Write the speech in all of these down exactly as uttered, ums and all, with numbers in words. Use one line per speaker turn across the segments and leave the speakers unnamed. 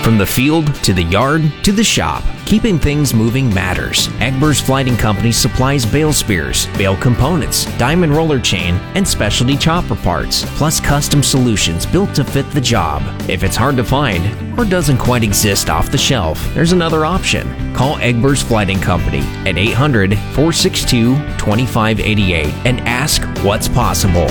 From the field to the yard to the shop, keeping things moving matters. Egbers Flighting Company supplies bale spears, bale components, diamond roller chain, and specialty chopper parts, plus custom solutions built to fit the job. If it's hard to find or doesn't quite exist off the shelf, there's another option. Call Egbers Flighting Company at eight hundred, four six two, two five eight eight and ask what's possible.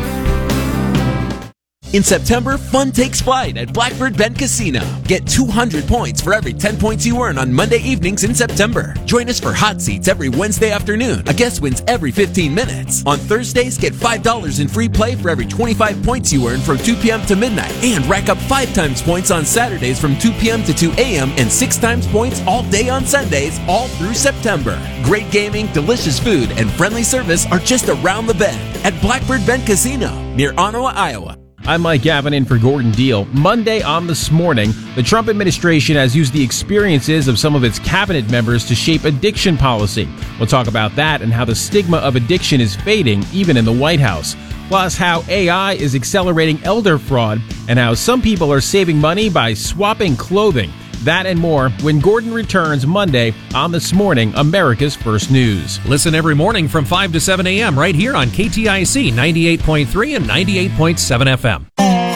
In September, fun takes flight at Blackbird Bend Casino. Get two hundred points for every ten points you earn on Monday evenings in September. Join us for hot seats every Wednesday afternoon. A guest wins every fifteen minutes. On Thursdays, get five dollars in free play for every twenty-five points you earn from two p.m. to midnight. And rack up five times points on Saturdays from two p.m. to two a.m. and six times points all day on Sundays, all through September. Great gaming, delicious food, and friendly service are just around the bend at Blackbird Bend Casino near Ottawa, Iowa.
I'm Mike Gavin in for Gordon Deal. Monday on This Morning, the Trump administration has used the experiences of some of its cabinet members to shape addiction policy. We'll talk about that and how the stigma of addiction is fading, even in the White House. Plus, how A I is accelerating elder fraud and how some people are saving money by swapping clothing. That and more when Gordon returns Monday on This Morning, America's First News.
Listen every morning from five to seven a.m. right here on K T I C ninety-eight point three and ninety-eight point seven F M.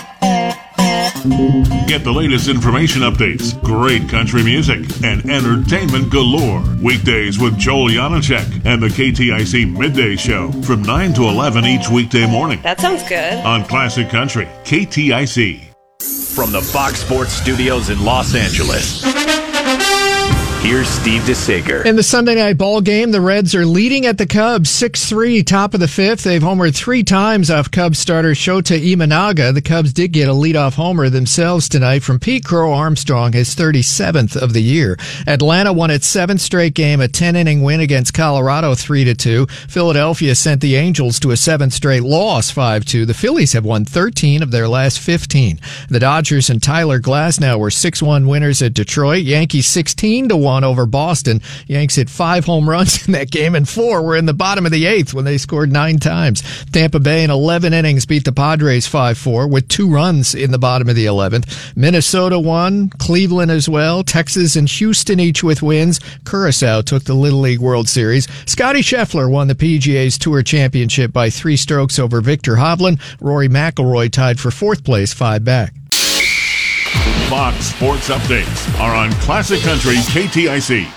Get the latest information updates, great country music, and entertainment galore. Weekdays with Joel Janacek and the K T I C Midday Show from nine to eleven each weekday morning.
That sounds good.
On Classic Country, K T I C.
From the Fox Sports Studios in Los Angeles, here's Steve DeSager.
In the Sunday night ball game, the Reds are leading at the Cubs six three, top of the fifth. They've homered three times off Cubs starter Shota Imanaga. The Cubs did get a leadoff homer themselves tonight from Pete Crow Armstrong, his thirty-seventh of the year. Atlanta won its seventh straight game, a ten-inning win against Colorado three to two. Philadelphia sent the Angels to a seventh straight loss, five two. The Phillies have won thirteen of their last fifteen. The Dodgers and Tyler Glasnow were six one winners at Detroit. Yankees sixteen to one over Boston. Yanks hit five home runs in that game, and four were in the bottom of the eighth when they scored nine times. Tampa Bay in eleven innings beat the Padres five four with two runs in the bottom of the eleventh. Minnesota won, Cleveland as well, Texas and Houston each with wins. Curacao took the Little League World Series. Scotty Scheffler won the P G A's Tour Championship by three strokes over Victor Hovland. Rory McIlroy tied for fourth place, five back.
Fox Sports Updates are on Classic Country K T I C.